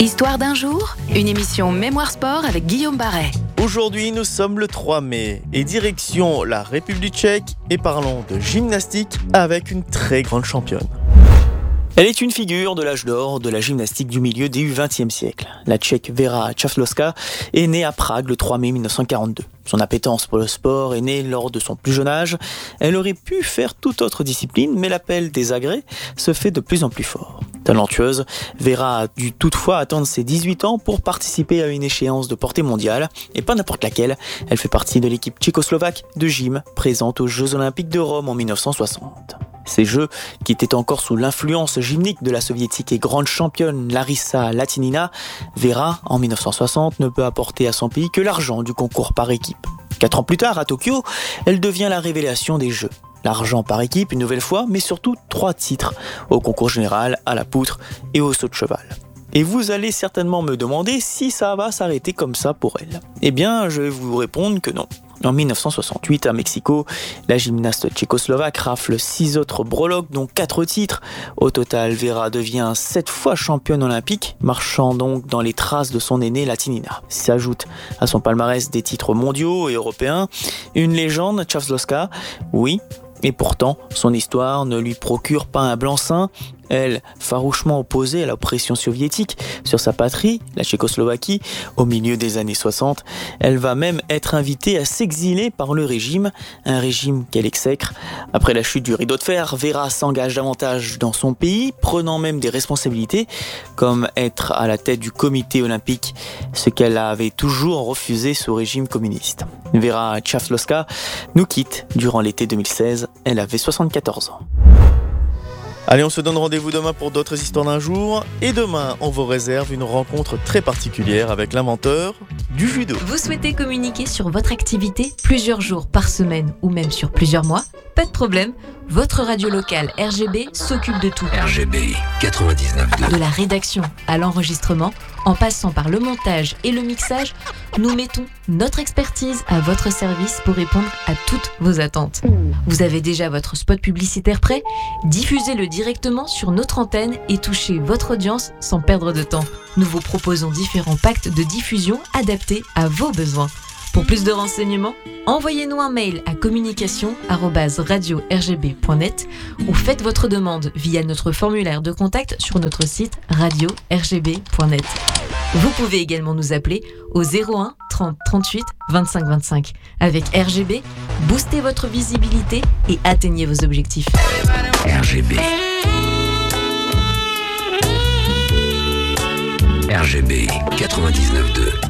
Histoire d'un jour, une émission Mémoire Sport avec Guillaume Barret. Aujourd'hui, nous sommes le 3 mai et direction la République tchèque et parlons de gymnastique avec une très grande championne. Elle est une figure de l'âge d'or de la gymnastique du milieu du XXe siècle. La Tchèque Věra Čáslavská est née à Prague le 3 mai 1942. Son appétence pour le sport est née lors de son plus jeune âge. Elle aurait pu faire toute autre discipline, mais l'appel des agrès se fait de plus en plus fort. Talentueuse, Věra a dû toutefois attendre ses 18 ans pour participer à une échéance de portée mondiale, et pas n'importe laquelle. Elle fait partie de l'équipe tchécoslovaque de gym présente aux Jeux Olympiques de Rome en 1960. Ces Jeux, qui étaient encore sous l'influence gymnique de la soviétique et grande championne Larissa Latynina, Věra, en 1960, ne peut apporter à son pays que l'argent du concours par équipe. 4 ans plus tard, à Tokyo, elle devient la révélation des Jeux. L'argent par équipe une nouvelle fois, mais surtout 3 titres, au concours général, à la poutre et au saut de cheval. Et vous allez certainement me demander si ça va s'arrêter comme ça pour elle. Eh bien, je vais vous répondre que non. En 1968, à Mexico, la gymnaste tchécoslovaque rafle 6 autres breloques, dont 4 titres. Au total, Věra devient 7 fois championne olympique, marchant donc dans les traces de son aînée Latynina. S'ajoute à son palmarès des titres mondiaux et européens, une légende, Čáslavská, oui. Et pourtant, son histoire ne lui procure pas un blanc-seing. Elle, farouchement opposée à l'oppression soviétique sur sa patrie, la Tchécoslovaquie, au milieu des années 60, elle va même être invitée à s'exiler par le régime, un régime qu'elle exècre. Après la chute du rideau de fer, Věra s'engage davantage dans son pays, prenant même des responsabilités, comme être à la tête du comité olympique, ce qu'elle avait toujours refusé sous régime communiste. Věra Čáslavská nous quitte durant l'été 2016, elle avait 74 ans. Allez, on se donne rendez-vous demain pour d'autres histoires d'un jour. Et demain, on vous réserve une rencontre très particulière avec l'inventeur du judo. Vous souhaitez communiquer sur votre activité plusieurs jours par semaine ou même sur plusieurs mois ? Pas de problème, votre radio locale RGB s'occupe de tout. RGB 99.2. De la rédaction à l'enregistrement, en passant par le montage et le mixage, nous mettons notre expertise à votre service pour répondre à toutes vos attentes. Vous avez déjà votre spot publicitaire prêt ? Diffusez-le directement sur notre antenne et touchez votre audience sans perdre de temps. Nous vous proposons différents packs de diffusion adaptés à vos besoins. Pour plus de renseignements, envoyez-nous un mail à communication@radio-rgb.net ou faites votre demande via notre formulaire de contact sur notre site radio-rgb.net. Vous pouvez également nous appeler au 01 30 38 25 25. Avec RGB, boostez votre visibilité et atteignez vos objectifs. RGB. RGB 99.2.